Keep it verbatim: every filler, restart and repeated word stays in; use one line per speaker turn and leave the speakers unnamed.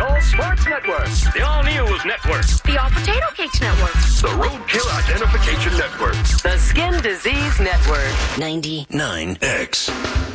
All Sports Network.
The All News Network.
The All Potato Cakes Network.
The Roadkill Identification Network.
The Skin Disease Network.
ninety-nine X.